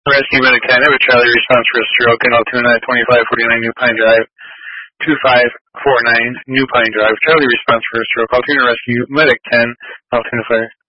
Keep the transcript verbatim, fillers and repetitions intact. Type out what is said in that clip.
Rescue Medic ten, I have a Charlie response for a stroke in Altoona, twenty-five forty-nine New Pine Drive, two five four nine New Pine Drive. Charlie response for a stroke, Altoona Rescue Medic ten, Altoona Fire.